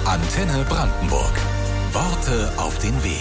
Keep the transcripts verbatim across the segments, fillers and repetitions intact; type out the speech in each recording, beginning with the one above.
Antenne Brandenburg. Worte auf den Weg.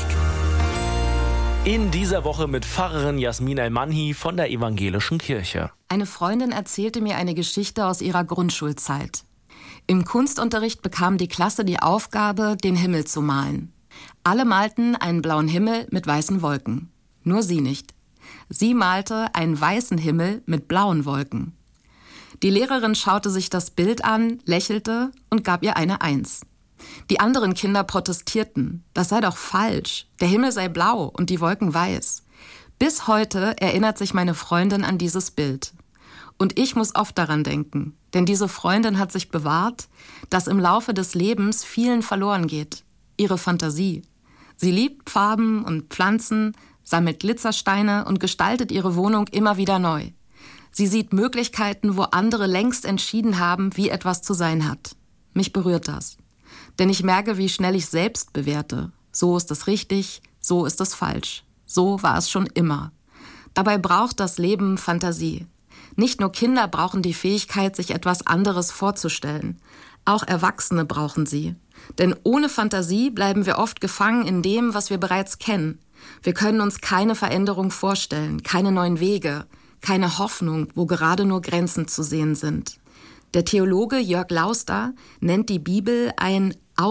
In dieser Woche mit Pfarrerin Jasmin El-Manhi von der Evangelischen Kirche. Eine Freundin erzählte mir eine Geschichte aus ihrer Grundschulzeit. Im Kunstunterricht bekam die Klasse die Aufgabe, den Himmel zu malen. Alle malten einen blauen Himmel mit weißen Wolken. Nur sie nicht. Sie malte einen weißen Himmel mit blauen Wolken. Die Lehrerin schaute sich das Bild an, lächelte und gab ihr eine Eins. Die anderen Kinder protestierten. Das sei doch falsch. Der Himmel sei blau und die Wolken weiß. Bis heute erinnert sich meine Freundin an dieses Bild. Und ich muss oft daran denken, denn diese Freundin hat sich bewahrt, dass im Laufe des Lebens vielen verloren geht. Ihre Fantasie. Sie liebt Farben und Pflanzen, sammelt Glitzersteine und gestaltet ihre Wohnung immer wieder neu. Sie sieht Möglichkeiten, wo andere längst entschieden haben, wie etwas zu sein hat. Mich berührt das. Denn ich merke, wie schnell ich selbst bewerte. So ist es richtig, so ist es falsch. So war es schon immer. Dabei braucht das Leben Fantasie. Nicht nur Kinder brauchen die Fähigkeit, sich etwas anderes vorzustellen. Auch Erwachsene brauchen sie. Denn ohne Fantasie bleiben wir oft gefangen in dem, was wir bereits kennen. Wir können uns keine Veränderung vorstellen, keine neuen Wege, keine Hoffnung, wo gerade nur Grenzen zu sehen sind. Der Theologe Jörg Lauster nennt die Bibel ein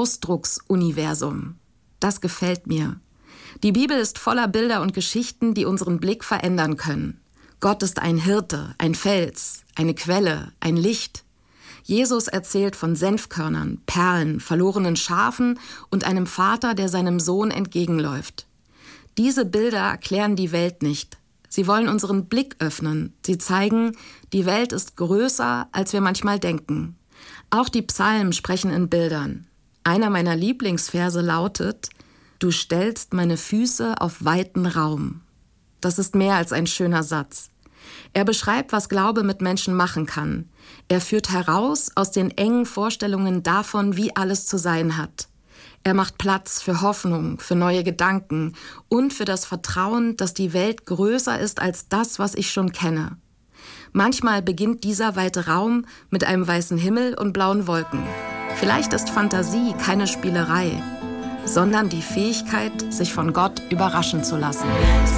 Ausdrucksuniversum. Das gefällt mir. Die Bibel ist voller Bilder und Geschichten, die unseren Blick verändern können. Gott ist ein Hirte, ein Fels, eine Quelle, ein Licht. Jesus erzählt von Senfkörnern, Perlen, verlorenen Schafen und einem Vater, der seinem Sohn entgegenläuft. Diese Bilder erklären die Welt nicht. Sie wollen unseren Blick öffnen. Sie zeigen, die Welt ist größer, als wir manchmal denken. Auch die Psalmen sprechen in Bildern. Einer meiner Lieblingsverse lautet: Du stellst meine Füße auf weiten Raum. Das ist mehr als ein schöner Satz. Er beschreibt, was Glaube mit Menschen machen kann. Er führt heraus aus den engen Vorstellungen davon, wie alles zu sein hat. Er macht Platz für Hoffnung, für neue Gedanken und für das Vertrauen, dass die Welt größer ist als das, was ich schon kenne. Manchmal beginnt dieser weite Raum mit einem weißen Himmel und blauen Wolken. Vielleicht ist Fantasie keine Spielerei, sondern die Fähigkeit, sich von Gott überraschen zu lassen.